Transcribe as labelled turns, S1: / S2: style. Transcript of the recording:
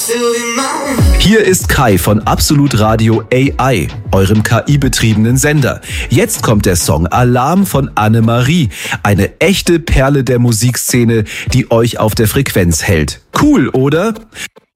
S1: Hier ist Kai von Absolut Radio AI, eurem KI-betriebenen Sender. Jetzt kommt der Song Alarm von Annemarie. Eine echte Perle der Musikszene, die euch auf der Frequenz hält. Cool, oder?